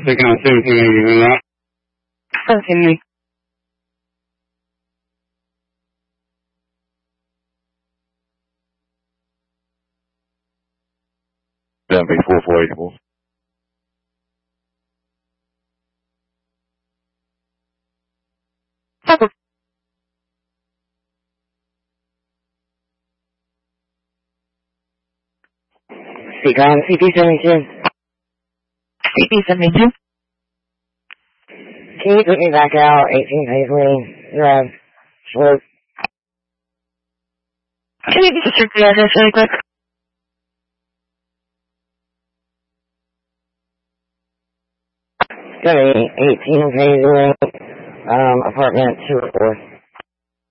taking on 1780, right? Okay. That'd be 4484. Seacom, CP72. CP72. Can you put me back out, 18 Paisley Drive, Slope? Can you just check the address really quick? It's gonna be 18 Paisley, apartment 204.